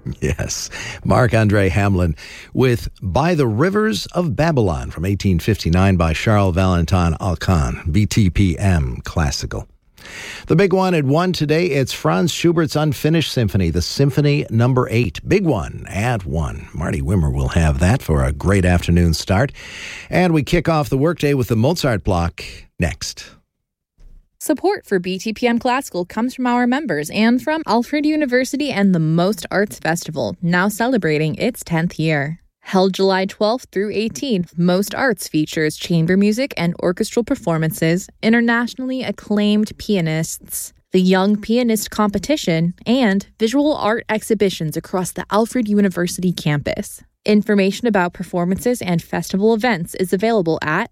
Yes, Marc-Andre Hamelin with By the Rivers of Babylon from 1859 by Charles Valentin Alcan, BTPM Classical. The big one at 1 today, it's Franz Schubert's Unfinished Symphony, the Symphony No. 8. Big one at 1. Marty Wimmer will have that for a great afternoon start. And we kick off the workday with the Mozart block next. Support for BTPM Classical comes from our members and from Alfred University and the Most Arts Festival, now celebrating its 10th year. Held July 12th through 18th, Most Arts features chamber music and orchestral performances, internationally acclaimed pianists, the Young Pianist Competition, and visual art exhibitions across the Alfred University campus. Information about performances and festival events is available at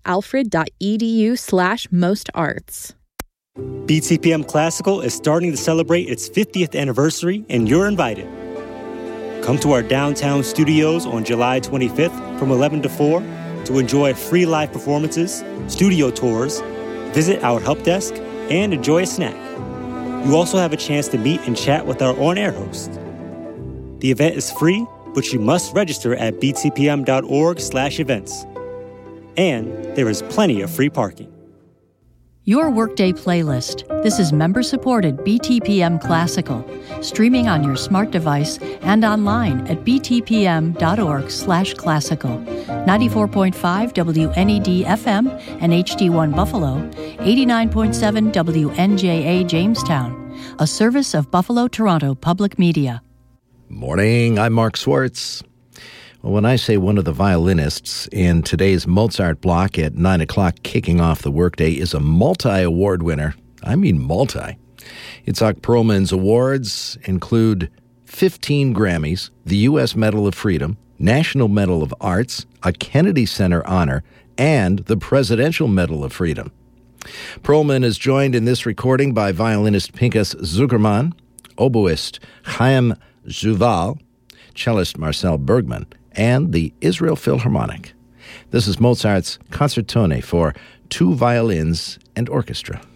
alfred.edu/mostarts. BTPM Classical is starting to celebrate its 50th anniversary, and you're invited. Come to our downtown studios on July 25th from 11 to 4 to enjoy free live performances, studio tours, visit our help desk, and enjoy a snack. You also have a chance to meet and chat with our on-air host. The event is free, but you must register at btpm.org/events. And there is plenty of free parking. Your Workday playlist. This is member-supported BTPM Classical, streaming on your smart device and online at btpm.org/classical. 94.5 WNED FM and HD1 Buffalo, 89.7 WNJA Jamestown, a service of Buffalo Toronto Public Media. Morning, I'm Mark Swartz. Well, when I say one of the violinists in today's Mozart block at 9 o'clock kicking off the workday is a multi-award winner, I mean multi. Itzhak Perlman's awards include 15 Grammys, the U.S. Medal of Freedom, National Medal of Arts, a Kennedy Center honor, and the Presidential Medal of Freedom. Perlman is joined in this recording by violinist Pinchas Zuckerman, oboist Chaim Zuval, cellist Marcel Bergman, and the Israel Philharmonic. This is Mozart's Concertone for 2 violins and orchestra.